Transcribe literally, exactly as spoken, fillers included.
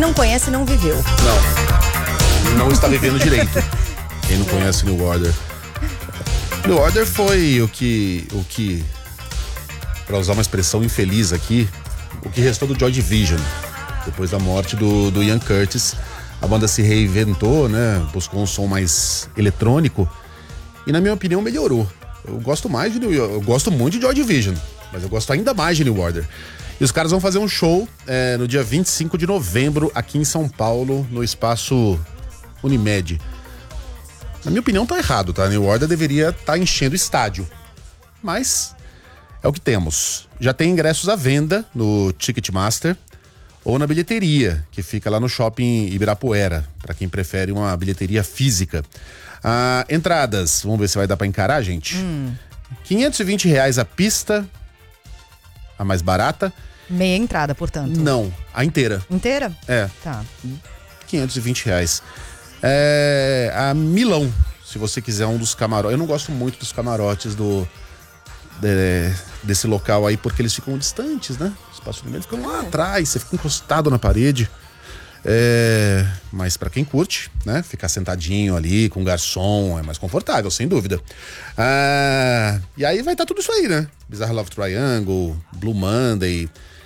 não conhece não viveu. Não, não está vivendo direito. Quem não conhece New Order. New Order foi o que, o que, pra usar uma expressão infeliz aqui, o que restou do Joy Division. Depois da morte do, do Ian Curtis, a banda se reinventou, né? Buscou um som mais eletrônico e, na minha opinião, melhorou. Eu gosto mais de New eu gosto muito de Joy Division, mas eu gosto ainda mais de New Order. E os caras vão fazer um show é, no dia vinte e cinco de novembro aqui em São Paulo, no espaço Unimed. Na minha opinião, tá errado, tá? New Order deveria estar tá enchendo o estádio. Mas é o que temos. Já tem ingressos à venda no Ticketmaster ou na bilheteria, que fica lá no Shopping Ibirapuera, para quem prefere uma bilheteria física. Ah, entradas, vamos ver se vai dar para encarar, gente. Hum. quinhentos e vinte reais a pista, a mais barata. Meia entrada, portanto. Não, a inteira. Inteira? É. Tá. quinhentos e vinte reais. É, a Milão, se você quiser um dos camarotes. Eu não gosto muito dos camarotes do de, desse local aí, porque eles ficam distantes, né? O espaço do meio ficam lá atrás, você fica encostado na parede. É, mas pra quem curte, né? Ficar sentadinho ali com garçom é mais confortável, sem dúvida. Ah, e aí vai estar tudo isso aí, né? Bizarre Love Triangle, Blue Monday.